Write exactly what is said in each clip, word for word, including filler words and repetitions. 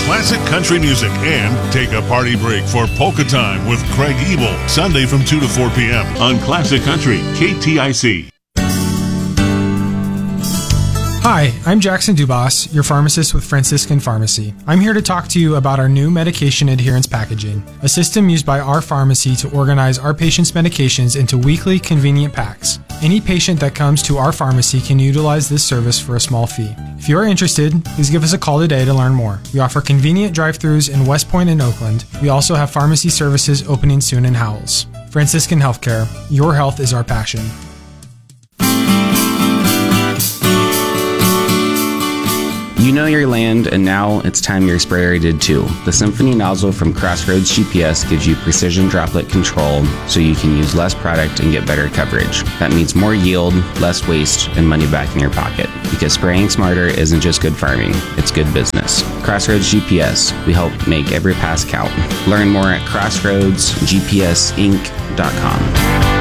classic country music and take a party break for Polka Time with Craig Ebel, Sunday from two to four p.m. on Classic Country, K T I C. Hi, I'm Jackson Dubas, your pharmacist with Franciscan Pharmacy. I'm here to talk to you about our new medication adherence packaging, a system used by our pharmacy to organize our patients' medications into weekly convenient packs. Any patient that comes to our pharmacy can utilize this service for a small fee. If you are interested, please give us a call today to learn more. We offer convenient drive-thrus in West Point and Oakland. We also have pharmacy services opening soon in Howells. Franciscan Healthcare, your health is our passion. You know your land, and now it's time your sprayer did too. The Symphony nozzle from Crossroads G P S gives you precision droplet control so you can use less product and get better coverage. That means more yield, less waste, and money back in your pocket. Because spraying smarter isn't just good farming, it's good business. Crossroads G P S, we help make every pass count. Learn more at crossroads g p s inc dot com.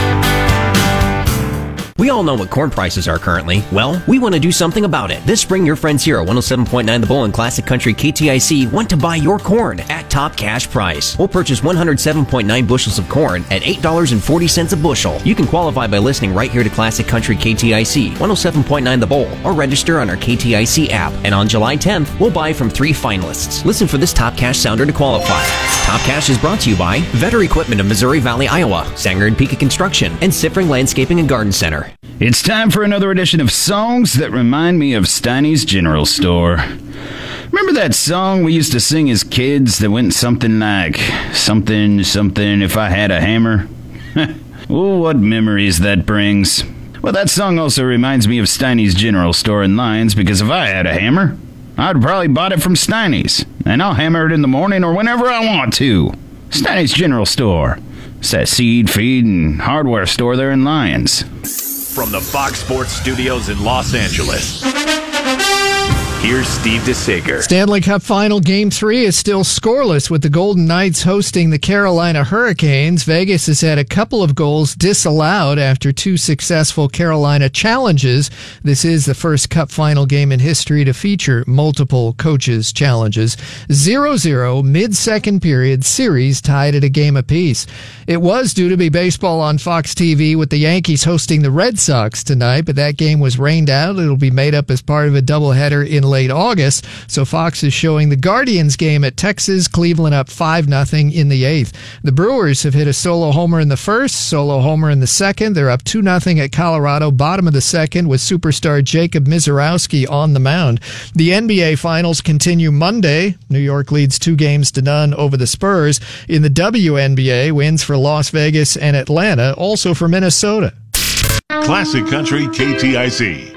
We all know what corn prices are currently. Well, we want to do something about it. This spring, your friends here at one oh seven point nine The Bull and Classic Country K T I C want to buy your corn at top cash price. We'll purchase one hundred seven point nine bushels of corn at eight dollars and forty cents a bushel. You can qualify by listening right here to Classic Country K T I C, one oh seven point nine The Bull, or register on our K T I C app. And on July tenth, we'll buy from three finalists. Listen for this Top Cash sounder to qualify. Top Cash is brought to you by Vetter Equipment of Missouri Valley, Iowa, Sanger and Pika Construction, and Siffring Landscaping and Garden Center. It's time for another edition of Songs That Remind Me of Steiny's General Store. Remember that song we used to sing as kids that went something like, something, something, if I had a hammer? Oh, what memories that brings. Well, that song also reminds me of Steiny's General Store in Lyons, because if I had a hammer, I'd probably bought it from Steiny's, and I'll hammer it in the morning or whenever I want to. Steiny's General Store. It's that seed, feed, and hardware store there in Lyons. From the Fox Sports Studios in Los Angeles, here's Steve DeSager. Stanley Cup Final Game three is still scoreless with the Golden Knights hosting the Carolina Hurricanes. Vegas has had a couple of goals disallowed after two successful Carolina challenges. This is the first Cup Final game in history to feature multiple coaches' challenges. zero zero mid-second period, series tied at a game apiece. It was due to be baseball on Fox T V with the Yankees hosting the Red Sox tonight, but that game was rained out. It'll be made up as part of a doubleheader in late August, so Fox is showing the Guardians game at Texas, Cleveland up five nothing in the eighth. The Brewers have hit a solo homer in the first, solo homer in the second. They're up two nothing at Colorado, bottom of the second, with superstar Jacob Misiorowski on the mound. The N B A Finals continue Monday. New York leads two games to none over the Spurs. In the W N B A, wins for Las Vegas and Atlanta, also for Minnesota. Classic Country K T I C.